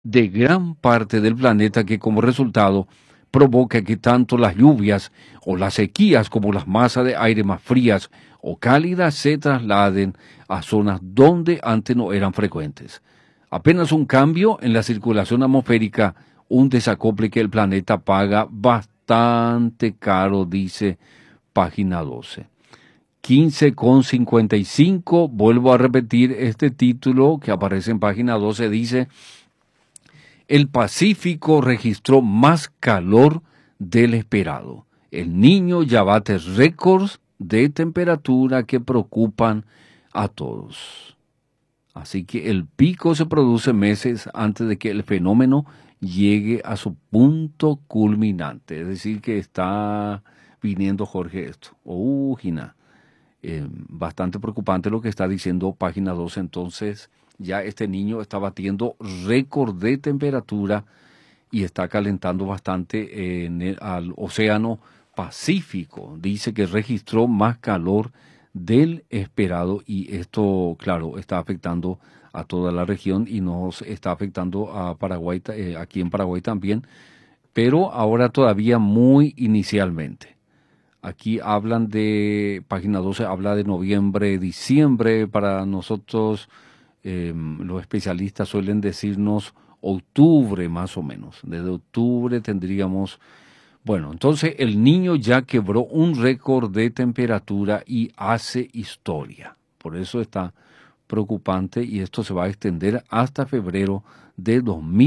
de gran parte del planeta que como resultado provoca que tanto las lluvias o las sequías como las masas de aire más frías o cálidas se trasladen a zonas donde antes no eran frecuentes. Apenas un cambio en la circulación atmosférica, un desacople que el planeta paga bastante caro, dice página 12. 15,55, vuelvo a repetir este título que aparece en página 12, dice: el Pacífico registró más calor del esperado. El Niño ya bate récords de temperatura que preocupan a todos. Así que el pico se produce meses antes de que el fenómeno llegue a su punto culminante. Es decir, que está viniendo, Jorge, esto. Gina. Bastante preocupante lo que está diciendo página 12. Entonces, ya este niño está batiendo récord de temperatura y está calentando bastante al océano Pacífico. Dice que registró más calor del esperado y esto, claro, está afectando a toda la región y nos está afectando a Paraguay, aquí en Paraguay también, pero ahora todavía muy inicialmente. Aquí hablan de, página 12, habla de noviembre, diciembre. Para nosotros, los especialistas suelen decirnos octubre más o menos. Desde octubre tendríamos, bueno, entonces el Niño ya quebró un récord de temperatura y hace historia. Por eso está preocupante y esto se va a extender hasta febrero de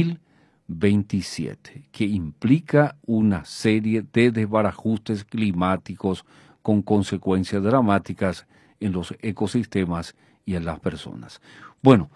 2027, que implica una serie de desbarajustes climáticos con consecuencias dramáticas en los ecosistemas y en las personas. Bueno,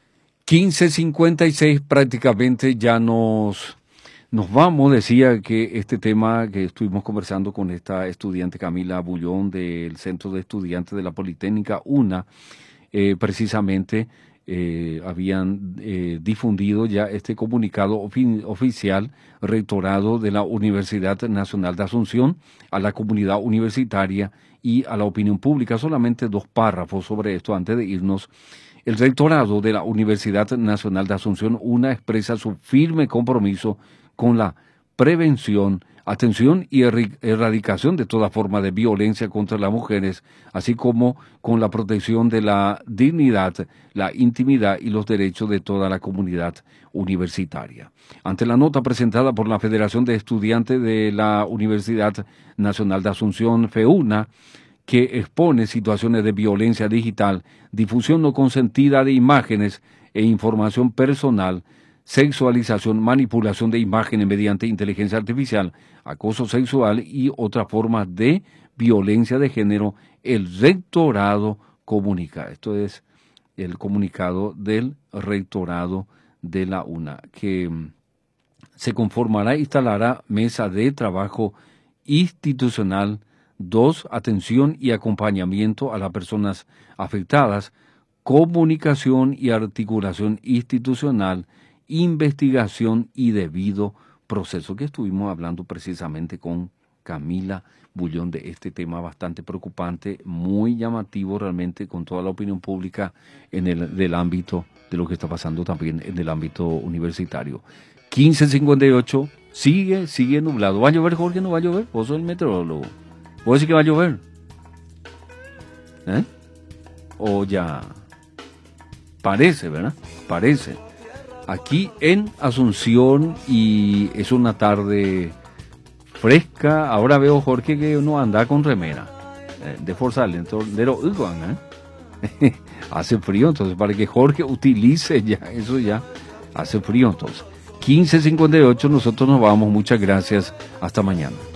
15:56 prácticamente ya nos vamos. Decía que este tema que estuvimos conversando con esta estudiante Camila Bullón del Centro de Estudiantes de la Politécnica UNA, precisamente habían difundido ya este comunicado oficial rectorado de la Universidad Nacional de Asunción a la comunidad universitaria y a la opinión pública. Solamente 2 párrafos sobre esto antes de irnos. El rectorado de la Universidad Nacional de Asunción UNA expresa su firme compromiso con la prevención, atención y erradicación de toda forma de violencia contra las mujeres, así como con la protección de la dignidad, la intimidad y los derechos de toda la comunidad universitaria. Ante la nota presentada por la Federación de Estudiantes de la Universidad Nacional de Asunción, FEUNA, que expone situaciones de violencia digital, difusión no consentida de imágenes e información personal, sexualización, manipulación de imágenes mediante inteligencia artificial, acoso sexual y otras formas de violencia de género, el rectorado comunica. Esto es el comunicado del rectorado de la UNA, que se conformará e instalará mesa de trabajo institucional. 2. Atención y acompañamiento a las personas afectadas, comunicación y articulación institucional, investigación y debido proceso, que estuvimos hablando precisamente con Camila Bullón de este tema bastante preocupante, muy llamativo realmente con toda la opinión pública en del ámbito de lo que está pasando también en el ámbito universitario. 15:58, sigue nublado. ¿Va a llover, Jorge? ¿No va a llover? Vos sos el meteorólogo. ¿Vos decís que va a llover? O ya parece, ¿verdad? Parece. Aquí en Asunción y es una tarde fresca. Ahora veo, Jorge, que uno anda con remera de Forza Lentordero. Hace frío, entonces para que Jorge utilice ya, eso ya hace frío entonces. 15:58, nosotros nos vamos. Muchas gracias. Hasta mañana.